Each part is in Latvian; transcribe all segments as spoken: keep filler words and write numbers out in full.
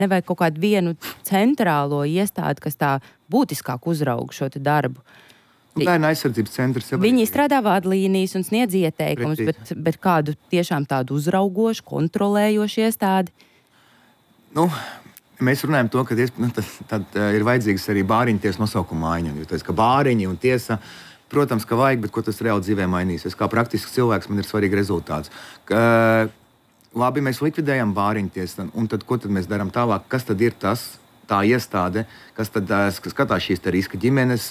nevajag kaut kādu vienu centrālo iestādi, kas tā būtiskāk uzrauga šo te darbu. Bērnu aizsardzības centrs. Viņi strādā vadlīnijas un sniedz ieteikumus, bet, bet kādu tiešām tādu uzraugošu, kontrolējošu iestādi? Nu, mēs runājam to, ka nu, tad, tad ir vajadzīgs arī bāriņu tiesa nosaukuma maiņa. Jo tas, ka bāriņi un tiesa, protams, ka vajag, bet ko tas reāli dzīvē mainīs. Es kā praktisks cilvēks, man ir svarīgi rezultāts. Ka, labi, mēs likvidējam bāriņu tiesu, un tad ko tad mēs darām tālāk? Kas tad ir tas? Tā iestāde, kas tad skatās šīs riska ģimenes,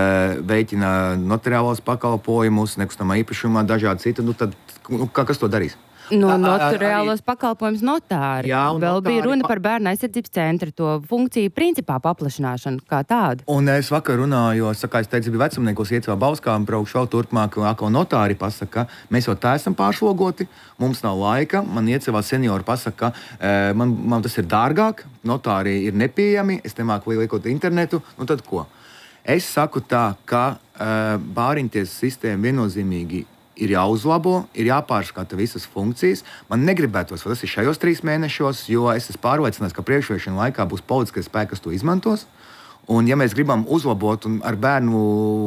veicina notariālos pakalpojumus, nekustamā īpašumā, dažādi citi. Nu, tad, nu, kas to darīs? No notariālos pakalpojumus notāri. Jā, vēl notāri. Bija runa par bērnu aizsardzības centru, to funkciju principā paplašināšanu kā tādu. Un es vakar runāju, jo, sakā, es teicu, bija vecumniekos iecībā Bauskā un braukšu vēl turpmāk, ko notāri pasaka, ka mēs jau tā esam pārslogoti, mums nav laika, man iecībā seniori pasaka, ka man, man tas ir dārgāk, notāri ir nepieejami, es nemāku liekot internetu, nu tad ko? Es saku tā, ka bāriņtiesas sistēma viennozīmīgi ir jāuzlabo, ir jāpārskata visas funkcijas. Man negribētos, vai tas ir šajos trīs mēnešos, jo es esmu pārliecināts, ka priekšvēlēšanu laikā būs politiskais spēks, kas to izmantos. Un, ja mēs gribam uzlabot, un ar, bērnu,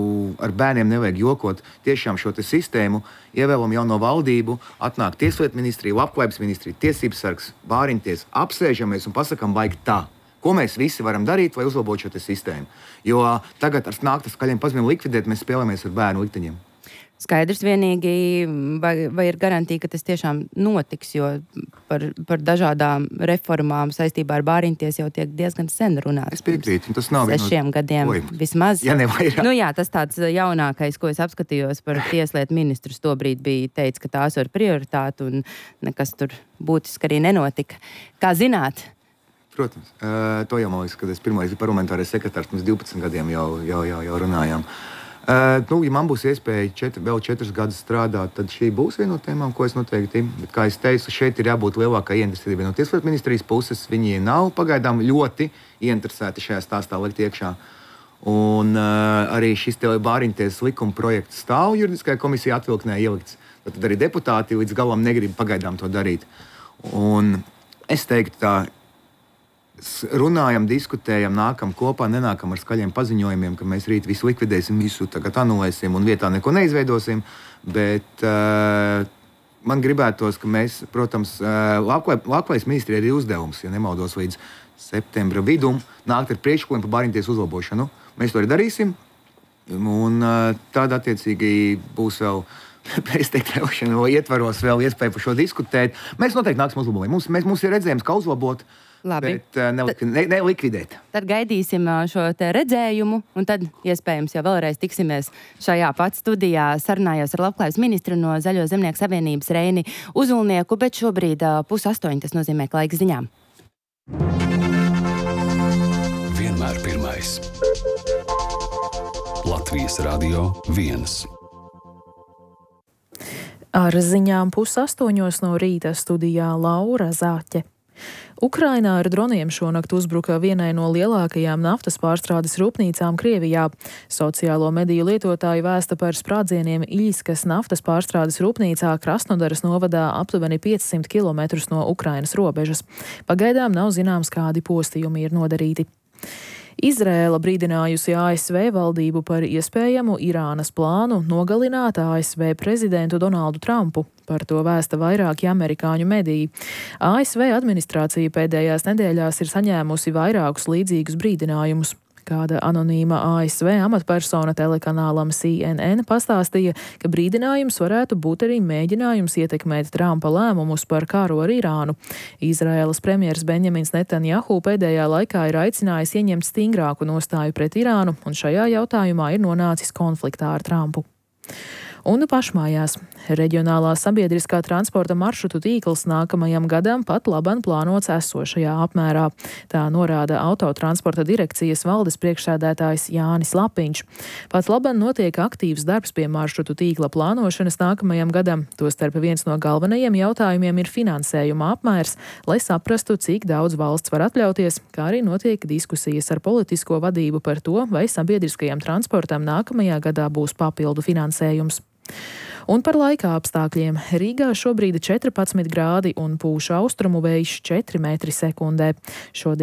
ar bērniem nevajag jokot tiešām šo sistēmu, ievēlam jauno valdību, atnāk Tieslietu ministrija, Labklājības ministrija, Tiesības sargs, bāriņtiesa, apsēžamies un pasakam, vajag tā. Ko mēs visi varam darīt, lai uzlabotu šo sistēmu? Jo tagad ar nāktas skaļiem paziņojumiem likvidēt, mēs spēlējamies ar bērnu likteņiem. Skaidrs vienīgi, vai, vai ir garantija, ka tas tiešām notiks, jo par, par dažādām reformām saistībā ar bāriņtiesu jau tiek diezgan sen runāts. Es piekrītu, tas nav sešiem no... gadiem Oi. Vismaz. Ja nevairāk. Nu jā, tas tāds jaunākais, ko es apskatījos par tieslietu ministrus, tobrīd bija teicis, ka tās ir prioritāte un nekas tur būtiski arī nenotika. Kā zināt? Protams, uh, to jau man liekas, kad es pirmais parlamentārais sekretārs pirms divpadsmit gadiem jau, jau, jau, jau runājām. Uh, nu, ja man būs iespēja četri, vēl četrus gadus strādāt, tad šī būs viena no tēmām, ko es noteikti. Bet, kā es teicu, šeit ir jābūt lielākai ieinteresētībai no Tieslietu ministrijas puses. Viņi nav pagaidām ļoti ieinteresēti šajā stāstā likt iekšā. Un uh, arī šis bāriņtiesas likuma projekts stāv juridiskajā komisijā atvilknē ielikts. Tad arī deputāti līdz galam negrib pagaidām to darīt. Un es teiktu tā, runājam, diskutējam, nākam kopā, nenākam ar skaļiem paziņojumiem, ka mēs rīt visu likvidēsim, visu tagad anulēsim un vietā neko neizveidosim. Bet uh, man gribētos, ka mēs, protams, uh, Labklājības ministrijai ir uzdevums, ja nemaldos līdz septembra vidum, nākt ar priekšlikumiem par bāriņtiesu uzlabošanu. Mēs to arī darīsim. Un uh, tad attiecīgi būs vēl prezidentēšana ietvaros vēl iespēja par šo diskutēt. Mēs noteikti nāksim uzlabot. Mums, mēs, mums ir redzējums, kā uzlabot. Labi. Bet uh, nelikvidēt. Ne, ne tad gaidīsim šo te redzējumu, un tad iespējams jau vēlreiz tiksimies šajā pat studijā. Sarunājos ar Labklājības ministru no Zaļo zemnieku savienības Reini Uzulnieku, bet šobrīd uh, pus astoņi, tas nozīmē, ka laiks ziņām. Vienmēr pirmais. Latvijas Radio viens. Ar ziņām pus astoņos no rīta studijā Laura Zāķe. Ukrainā ar droniem šonakt uzbruka vienai no lielākajām naftas pārstrādes rūpnīcām Krievijā. Sociālo mediju lietotāji vēsta par sprādzieniem Iļiskas naftas pārstrādes rūpnīcā Krasnodaras novadā aptuveni piecsimt kilometrus no Ukrainas robežas. Pagaidām nav zināms, kādi postījumi ir nodarīti. Izraēla brīdinājusi A S V valdību par iespējamu Irānas plānu nogalināt A S V prezidentu Donaldu Trumpu. Par to vēsta vairāki amerikāņu mediji. A S V administrācija pēdējās nedēļās ir saņēmusi vairākus līdzīgus brīdinājumus. Kāda anonīma A S V amatpersona telekanālam C N N pastāstīja, ka brīdinājums varētu būt arī mēģinājums ietekmēt Trumpa lēmumus par karu ar Irānu. Izraēlas premjers Benjamins Netanjahu pēdējā laikā ir aicinājis ieņemt stingrāku nostāju pret Irānu, un šajā jautājumā ir nonācis konfliktā ar Trumpu. Un pašmājās. Reģionālā sabiedriskā transporta maršrutu tīkls nākamajam gadam pat laban plānots esošajā apmērā. Tā norāda autotransporta direkcijas valdes priekšsēdētājs Jānis Lapiņš. Pat laban notiek aktīvs darbs pie maršrutu tīkla plānošanas nākamajam gadam. Tostarp viens no galvenajiem jautājumiem ir finansējuma apmērs, lai saprastu, cik daudz valsts var atļauties, kā arī notiek diskusijas ar politisko vadību par to, vai sabiedriskajam transportam nākamajā gadā būs papildu finansējums. Un par laika apstākļiem. Rīgā šobrīd četrpadsmit grādi un pūš austrumu vējš četri metri sekundē. Šodien